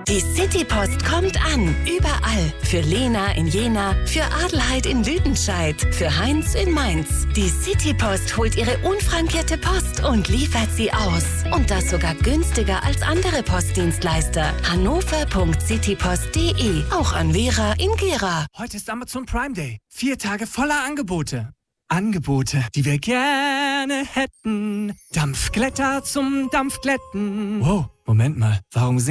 Die Citypost kommt an. Überall. Für Lena in Jena, für Adelheid in Lüdenscheid, für Heinz in Mainz. Die Citypost holt ihre unfrankierte Post und liefert sie aus. Und das sogar günstiger als andere Postdienstleister. hannover.citypost.de. Auch an Vera in Gera. Heute ist Amazon Prime Day. 4 Tage voller Angebote. Angebote, die wir gerne hätten. Dampfglätter zum Dampfglätten. Wow, Moment mal. Warum